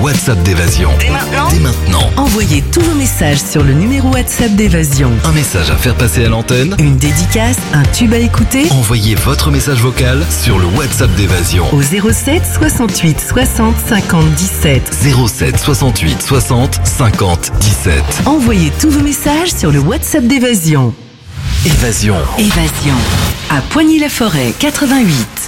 WhatsApp d'Évasion. Dès maintenant. Envoyez tous vos messages sur le numéro WhatsApp d'Évasion. Un message à faire passer à l'antenne. Une dédicace, un tube à écouter. Envoyez votre message vocal sur le WhatsApp d'Évasion. Au 07 68 60 50 17. 07 68 60 50 17. Envoyez tous vos messages sur le WhatsApp d'Évasion. Évasion. Évasion. À Poigny-la-Forêt, 88.